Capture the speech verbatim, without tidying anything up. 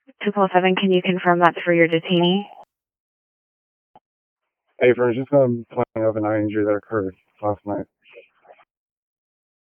two four seven, can you confirm that's for your detainee? Hey, for just um, playing of an eye injury that occurred last night.